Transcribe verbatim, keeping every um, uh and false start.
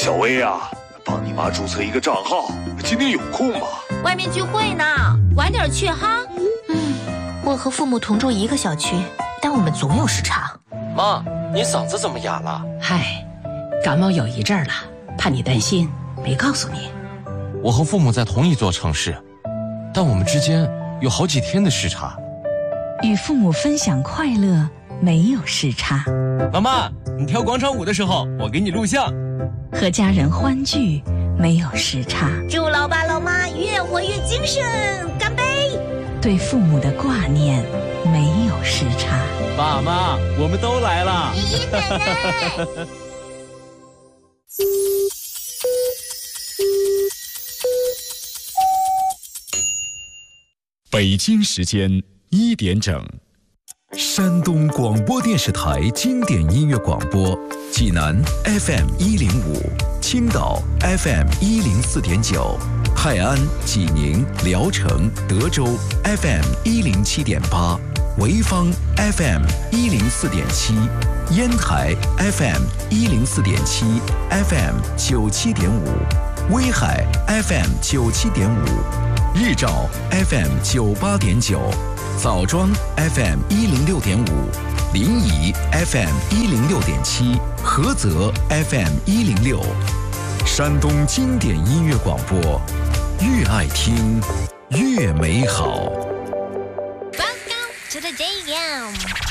小薇啊，帮你妈注册一个账号，今天有空吗？ 外面聚会呢，晚点去哈。 嗯，我和父母同住一个小区，但我们总有时差。 妈，你嗓子怎么哑了？ 嗨，感冒有一阵儿了，怕你担心，没告诉你。 我和父母在同一座城市，但我们之间有好几天的时差。 与父母分享快乐，没有时差。 妈妈，你跳广场舞的时候，我给你录像。 和家人欢聚，没有时差。 祝老爸老妈越活越精神，干杯！ 对父母的挂念，没有时差。 爸妈，我们都来了。 爷爷奶奶。 北京时间一点整，山东广播电视台经典音乐广播，济南 F M 一零五，青岛 F M 一零四点九，泰安、济宁、聊城、德州 F M 一零七点八，潍坊 F M 一零四点七，烟台 F M 一零四点七 ，F M 九七点五，威海 F M 九七点五。日照 F M 九八点九，枣庄 F M 一零六点五，临沂 F M 一零六点七，菏泽 F M 一零六。山东经典音乐广播，越爱听越美好。 Welcome to the J M。